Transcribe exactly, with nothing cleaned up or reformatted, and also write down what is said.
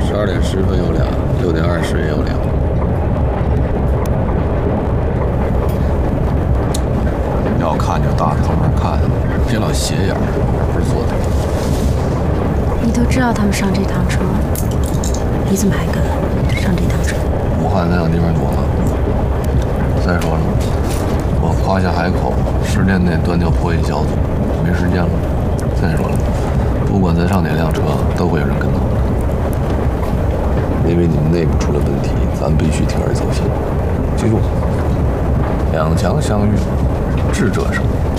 十二点十分有俩，六点二十也有俩。要看就大着头门看，别老斜眼儿，不是坐的。 你都知道他们上这趟车，你怎么还跟上这趟车？ 武汉那样地方多了。再说了，我夸下海口，十年内断掉破译小组，没时间了。再说了，不管咱上哪辆车，都会有人跟到。因为你们内部出了问题，咱必须铤而走险。记住，两强相遇，智者胜。